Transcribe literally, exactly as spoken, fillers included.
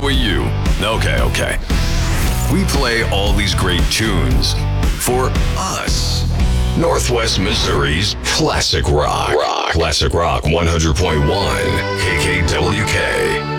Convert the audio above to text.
about you? Okay, okay. We play all these great tunes for us. Northwest Missouri's Classic Rock. Rock. Classic Rock one hundred point one K K W K.